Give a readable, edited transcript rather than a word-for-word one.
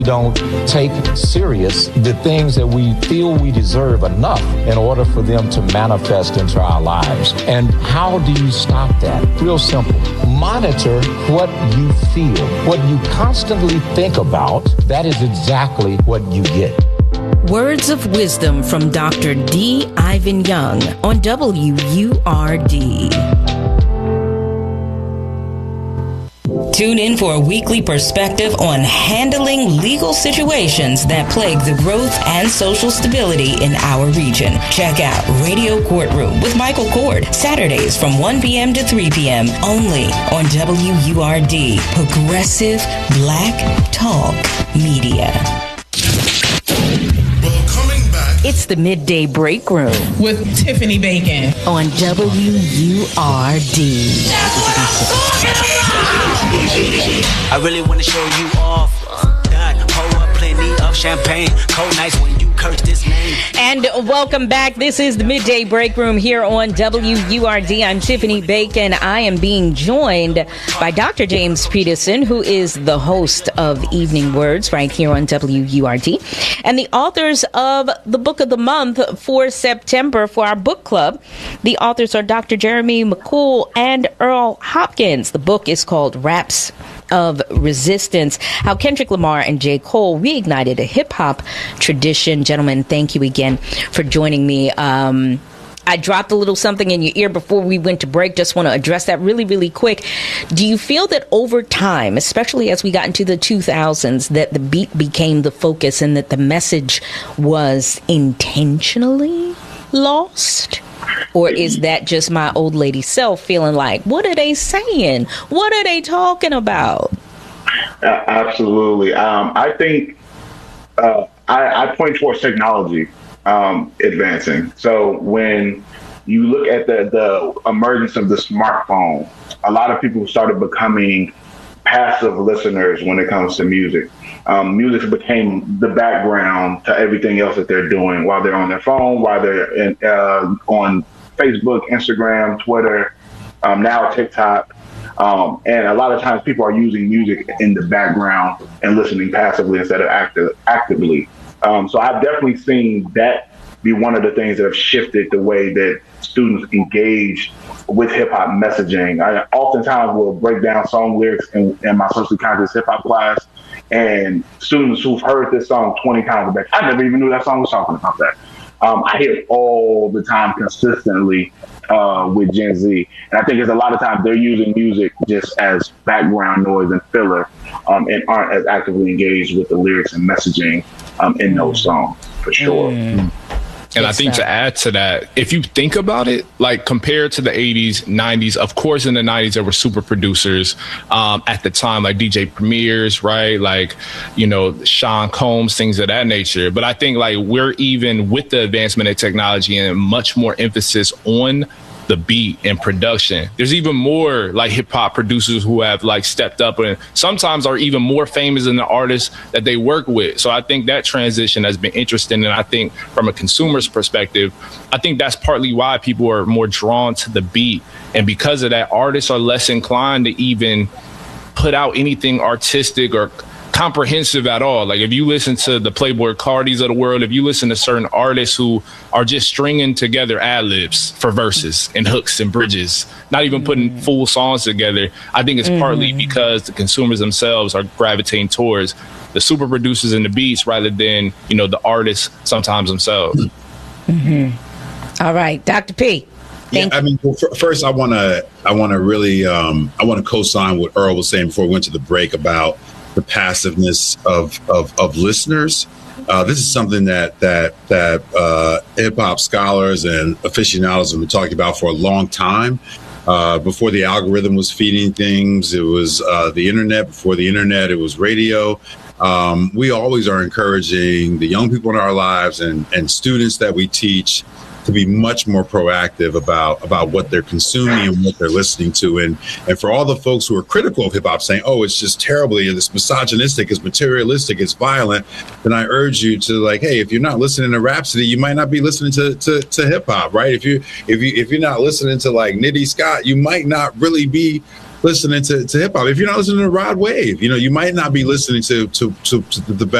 don't take serious the things that we feel we deserve enough in order for them to manifest into our lives. And how do you stop that? Real simple. Monitor what you feel. What you constantly think about, that is exactly what you get. Words of wisdom from Dr. D. Ivan Young on WURD. Tune in for a weekly perspective on handling legal situations that plague the growth and social stability in our region. Check out Radio Courtroom with Michael Cord, Saturdays from 1 p.m. to 3 p.m. only on WURD, Progressive Black Talk Media. Well, coming back, it's the Midday Break Room with Tiffany Bacon on WURD. That's what I'm talking about! I really want to show you off. Pour up plenty of champagne. Cold nights when you curse this name. And welcome back. This is the Midday Break Room here on WURD. I'm Tiffany Bacon. I am being joined by Dr. James Peterson, who is the host of Evening Words right here on WURD, and the authors of the book of the month for September for our book club. The authors are Dr. Jeremy McCool and Earl Hopkins. The book is called Raps of Resistance: How Kendrick Lamar and J. Cole Reignited a Hip-Hop Tradition. Gentlemen, thank you again for joining me. I dropped a little something in your ear before we went to break. Just want to address that really, really quick. Do you feel that over time, especially as we got into the 2000s, that the beat became the focus and that the message was intentionally lost? Or is that just my old lady self feeling like, what are they saying? What are they talking about? Absolutely. I think I point towards technology advancing. So when you look at the emergence of the smartphone, a lot of people started becoming passive listeners when it comes to music. Music became the background to everything else that they're doing while they're on their phone, while they're on Facebook, Instagram, Twitter, now TikTok. And a lot of times people are using music in the background and listening passively instead of actively. So I've definitely seen that be one of the things that have shifted the way that students engage with hip-hop messaging. I oftentimes will break down song lyrics in my socially conscious hip-hop class, and students who've heard this song 20 times back, I never even knew that song was talking about that. I hear it all the time consistently with Gen Z. And I think there's a lot of times they're using music just as background noise and filler, and aren't as actively engaged with the lyrics and messaging in those songs, for sure. And I think to add to that, if you think about it, like compared to the 80s, 90s, of course, in the 90s, there were super producers at the time, like DJ Premiers, right? Like, you know, Sean Combs, things of that nature. But I think like we're even with the advancement of technology and much more emphasis on the beat and production. There's even more like hip hop producers who have like stepped up and sometimes are even more famous than the artists that they work with. So I think that transition has been interesting. And I think from a consumer's perspective, I think that's partly why people are more drawn to the beat. And because of that, artists are less inclined to even put out anything artistic or comprehensive at all. Like if you listen to the Playboy Cardis of the world, if you listen to certain artists who are just stringing together ad-libs for verses and hooks and bridges, not even putting full songs together, I think it's partly because the consumers themselves are gravitating towards the super producers and the beats rather than, you know, the artists sometimes themselves. All right, Dr. P. I mean, well, first, I want to really co-sign what Earl was saying before we went to the break about the passiveness of listeners. This is something that hip hop scholars and aficionados have been talking about for a long time. Before the algorithm was feeding things, it was the internet. Before the internet, it was radio. We always are encouraging the young people in our lives and students that we teach to be much more proactive about what they're consuming and what they're listening to. And for all the folks who are critical of hip hop saying, oh, it's just terribly, and it's misogynistic, it's materialistic, it's violent, then I urge you to like, hey, if you're not listening to Rhapsody, you might not be listening to hip hop, right? If you're not listening to like Nitty Scott, you might not really be listening to hip hop. If you're not listening to Rod Wave, you might not be listening to the best